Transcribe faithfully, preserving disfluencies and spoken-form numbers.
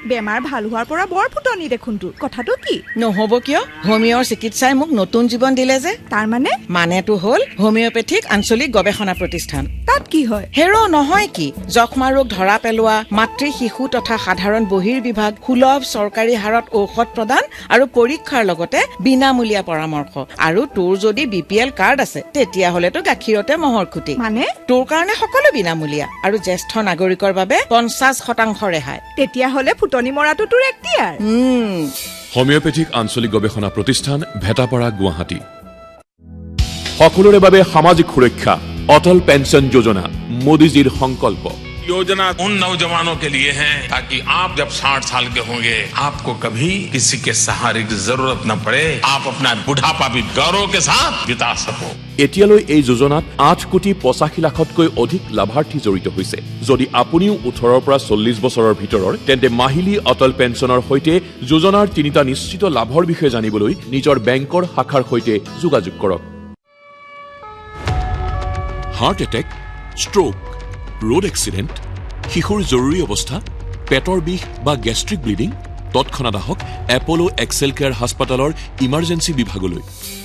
বেমাৰ ভাল হোৱাৰ পৰা বৰ ফুটনি দেখোন তোৰ কথাটো কি নহব কিয় হোমিওৰ চিকিৎসাই মোক নতুন জীৱন দিলে যে তাৰ মানে মানেটো হ'ল হোমিওপেথিক আঞ্চলিক গৱেষণা প্ৰতিষ্ঠান তাত কি হয় হেৰো নহয় কি যক্ষ্মা ৰোগ ধৰা পেলোৱা মাতৃ শিশু তথা সাধাৰণ বহিৰ বিভাগ সুলভ চৰকাৰী হাৰত ঔষধ প্ৰদান আৰু পৰীক্ষাৰ লগতে বিনামূলীয়া পৰামৰ্শ আৰু তোৰ যদি বিপিএল কাৰ্ড আছে তেতিয়া হলেতো গাখীৰতে মহৰ খুটি মানে তোৰ কাৰণে সকলো বিনামূলীয়া আৰু জ্যেষ্ঠ নাগৰিকৰ বাবে পঞ্চাশ শতাংশ ৰেহাই তেতিয়া হলে ফুটনি মৰাটো তোৰ এক্টিয়াৰ হোমিওপেথিক আঞ্চলিক গৱেষণা প্ৰতিষ্ঠান ভেটাপাৰা গুৱাহাটী সকলোৰে বাবে সামাজিক সুৰক্ষা অটল পেঞ্চন যোজনা মোদীজীৰ সংকল্প योजना उन नौजवानों के लिए है ताकि आप जब साठ साल के होंगे आपको कभी किसी के सहारे की जरूरत न पड़े आप अपना बुढ़ापा भी गौरव के साथ बिता सको এতিয়ালৈ এই যোজনাত আঠ কোটি পঁচাশী লাখতকৈ অধিক লাভাৰ্থী জড়িত হৈছে যদি আপুনিও ওঠৰৰ পৰা চল্লিশ বছৰৰ ভিতৰৰ তেন্তে মাহিলী অটল পেঞ্চনৰ সৈতে যোজনাৰ তিনিটা নিশ্চিত লাভৰ বিষয়ে জানিবলৈ নিজৰ বেংকৰ শাখাৰ সৈতে যোগাযোগ কৰক heart attack stroke road accident शिशुर जरूरी अवस्था पेटर बिष बा gastric bleeding तत्क्षणात आहक Apollo Excel care हास्पाताলৰ इमार्जेंसी विभागলৈ